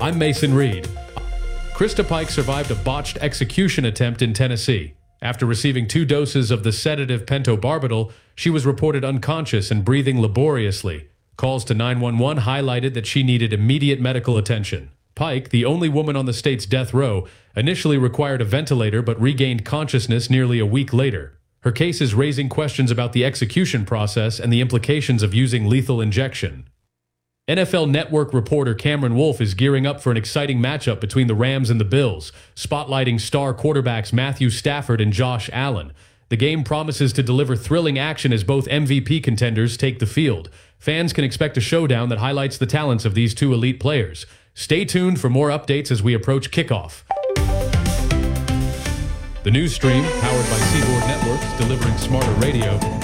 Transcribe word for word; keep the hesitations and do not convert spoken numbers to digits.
I'm Mason Reed. Krista Pike survived a botched execution attempt in Tennessee. After receiving two doses of the sedative pentobarbital, she was reported unconscious and breathing laboriously. Calls to nine one one highlighted that she needed immediate medical attention. Pike, the only woman on the state's death row, initially required a ventilator but regained consciousness nearly a week later. Her case is raising questions about the execution process and the implications of using lethal injection. N F L Network reporter Cameron Wolfe is gearing up for an exciting matchup between the Rams and the Bills, spotlighting star quarterbacks Matthew Stafford and Josh Allen. The game promises to deliver thrilling action as both M V P contenders take the field. Fans can expect a showdown that highlights the talents of these two elite players. Stay tuned for more updates as we approach kickoff. The news stream, powered by Seaboard Networks, delivering smarter radio,